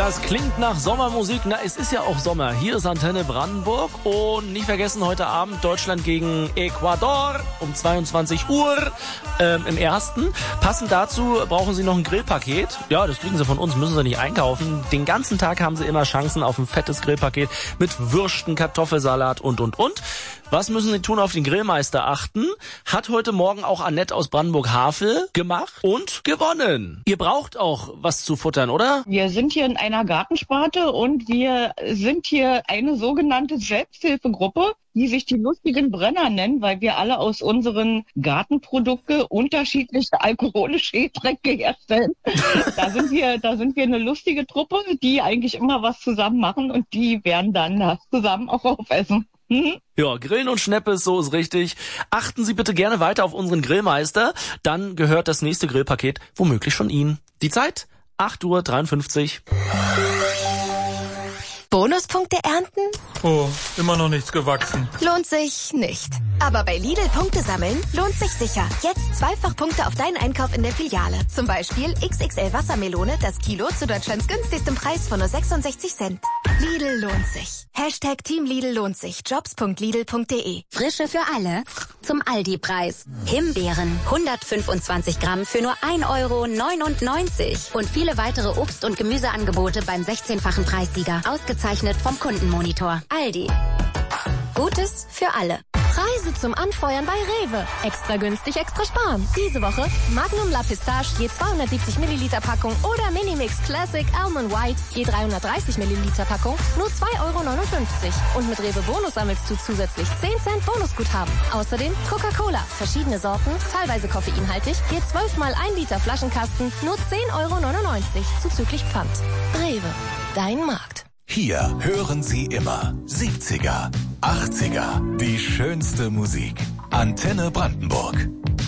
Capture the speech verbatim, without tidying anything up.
Das klingt nach Sommermusik. Na, es ist ja auch Sommer. Hier ist Antenne Brandenburg. Und nicht vergessen, heute Abend Deutschland gegen Ecuador um zweiundzwanzig Uhr ähm, im ersten. Passend dazu brauchen Sie noch ein Grillpaket. Ja, das kriegen Sie von uns, müssen Sie nicht einkaufen. Den ganzen Tag haben Sie immer Chancen auf ein fettes Grillpaket mit Würsten, Kartoffelsalat und, und, und. Was müssen Sie tun? Auf den Grillmeister achten. Hat heute Morgen auch Annette aus Brandenburg-Havel gemacht und gewonnen. Ihr braucht auch was zu futtern, oder? Wir sind hier in einer Gartensparte und wir sind hier eine sogenannte Selbsthilfegruppe, die sich die lustigen Brenner nennen, weil wir alle aus unseren Gartenprodukte unterschiedliche alkoholische Getränke herstellen. Da sind wir, da sind wir eine lustige Truppe, die eigentlich immer was zusammen machen und die werden dann das zusammen auch aufessen. Mhm. Ja, Grillen und Schneppes, so ist richtig. Achten Sie bitte gerne weiter auf unseren Grillmeister. Dann gehört das nächste Grillpaket womöglich schon Ihnen. Die Zeit? acht Uhr dreiundfünfzig. Bonuspunkte ernten? Oh, immer noch nichts gewachsen. Lohnt sich nicht. Aber bei Lidl Punkte sammeln lohnt sich sicher. Jetzt zweifach Punkte auf deinen Einkauf in der Filiale. Zum Beispiel X X L Wassermelone, das Kilo zu Deutschlands günstigstem Preis von nur sechsundsechzig Cent. Lidl lohnt sich. Hashtag Team Lidl lohnt sich. jobs punkt lidl punkt de. Frische für alle zum Aldi-Preis. Himbeeren, hundertfünfundzwanzig Gramm für nur ein Euro neunundneunzig. Und viele weitere Obst- und Gemüseangebote beim sechzehnfachen Preissieger. Ausgezeichnet vom Kundenmonitor. Aldi. Gutes für alle. Preise zum Anfeuern bei Rewe. Extra günstig, extra sparen. Diese Woche Magnum La Pistache je zweihundertsiebzig Milliliter Packung oder Minimix Classic Almond White je dreihundertdreißig Milliliter Packung nur zwei Euro neunundfünfzig. Und mit Rewe Bonus sammelst du zusätzlich zehn Cent Bonusguthaben. Außerdem Coca-Cola, verschiedene Sorten, teilweise koffeinhaltig, je zwölf mal ein Liter Flaschenkasten nur zehn Euro neunundneunzig zuzüglich Pfand. Rewe, dein Markt. Hier hören Sie immer siebziger, achtziger, die schönste Musik. Antenne Brandenburg.